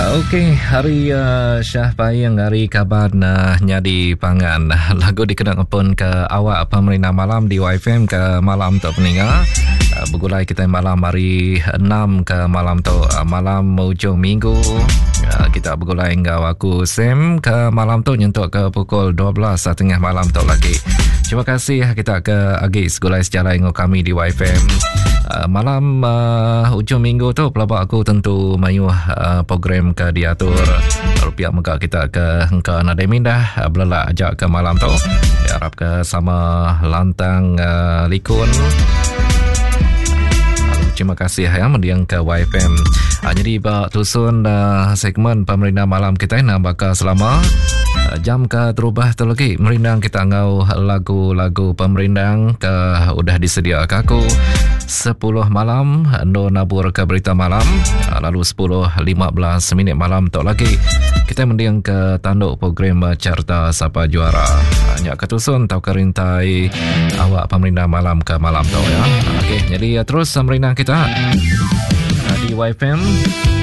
Okey, hari Syah Payeng, hari kabar nyadi pangan. Lagu dikenang pun ke awak pemerintah malam di YFM ke malam tu peninggal. Begulai kita malam hari 6 ke malam tu, malam hujung minggu. Kita begulai hingga aku Sam ke malam tu nyentuk ke pukul 12.30 malam tu lagi. Terima kasih kita ke Agis gulai sejarah ingo kami di YFM. Malam hujung minggu tu pelabak aku tentu mayu program ke diatur rupiah muka kita ke engkau nadai mindah belala ajak ke malam tu harap ke sama lantang likun. Terima kasih ya mendiang ke YFM. Jadi bak tusun segmen pemerintah malam kita nak bakal selama jam ke terubah tu lagi merindang kita ngau lagu-lagu pemerintah ke udah disedia ke aku 10 malam no nabur ke berita malam lalu 10.15 minit malam tu lagi kita mendiang ke tanduk program Carta Sapa Juara hanya ketusun tau kerintai awak pemerintah malam ke malam tu ya. Okey, jadi terus merindang kita di YFM